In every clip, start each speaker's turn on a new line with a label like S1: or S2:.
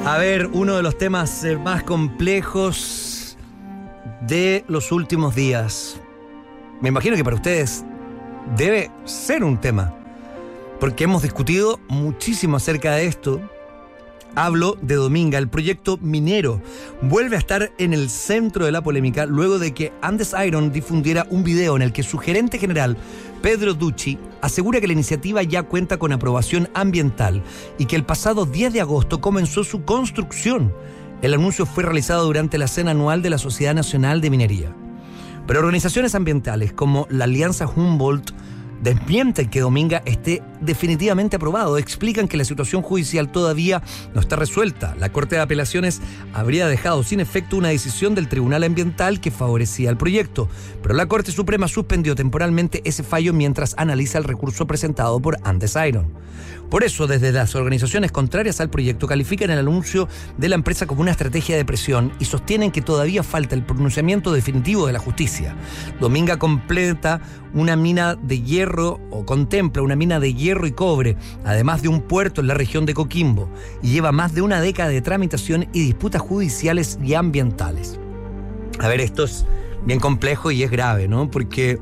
S1: A ver, uno de los temas más complejos de los últimos días. Me imagino que para ustedes debe ser un tema, porque hemos discutido muchísimo acerca de esto. Hablo de Dominga. El proyecto minero vuelve a estar en el centro de la polémica luego de que Andes Iron difundiera un video en el que su gerente general, Pedro Ducci, asegura que la iniciativa ya cuenta con aprobación ambiental y que el pasado 10 de agosto comenzó su construcción. El anuncio fue realizado durante la cena anual de la Sociedad Nacional de Minería. Pero organizaciones ambientales como la Alianza Humboldt desmienten que Dominga esté definitivamente aprobado. Explican que la situación judicial todavía no está resuelta. La Corte de Apelaciones habría dejado sin efecto una decisión del Tribunal Ambiental que favorecía el proyecto, pero la Corte Suprema suspendió temporalmente ese fallo mientras analiza el recurso presentado por Andes Iron. Por eso, desde las organizaciones contrarias al proyecto califican el anuncio de la empresa como una estrategia de presión y sostienen que todavía falta el pronunciamiento definitivo de la justicia. Dominga completa una mina de hierro o contempla una mina de hierro y cobre, además de un puerto en la región de Coquimbo, y lleva más de una década de tramitación y disputas judiciales y ambientales. A ver, esto es bien complejo y es grave, ¿no? Porque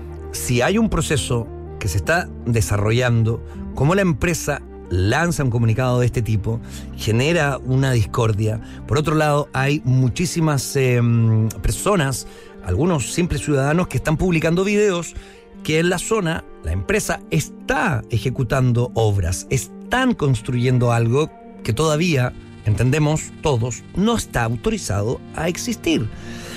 S1: si hay un proceso que se está desarrollando, como la empresa lanza un comunicado de este tipo, genera una discordia. Por otro lado, hay muchísimas personas, algunos simples ciudadanos, que están publicando videos que en la zona la empresa está ejecutando obras, están construyendo algo que todavía, entendemos todos, no está autorizado a existir.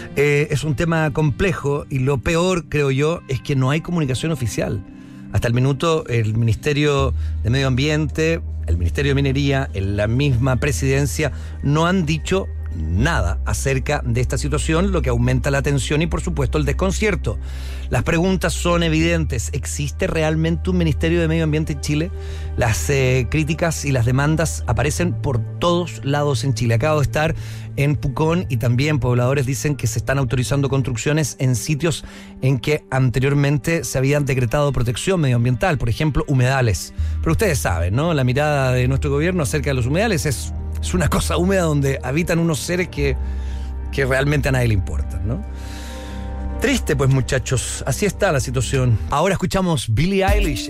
S1: Es un tema complejo y lo peor, creo yo, es que no hay comunicación oficial. Hasta el minuto, el Ministerio de Medio Ambiente, el Ministerio de Minería, en la misma presidencia, no han dicho nada acerca de esta situación, lo que aumenta la tensión y, por supuesto, el desconcierto. Las preguntas son evidentes. ¿Existe realmente un Ministerio de Medio Ambiente en Chile? Las críticas y las demandas aparecen por todos lados en Chile. Acabo de estar en Pucón y también pobladores dicen que se están autorizando construcciones en sitios en que anteriormente se habían decretado protección medioambiental, por ejemplo, humedales. Pero ustedes saben, ¿no? La mirada de nuestro gobierno acerca de los humedales es una cosa húmeda donde habitan unos seres que realmente a nadie le importan, ¿no? Triste, pues, muchachos. Así está la situación. Ahora escuchamos Billie Eilish.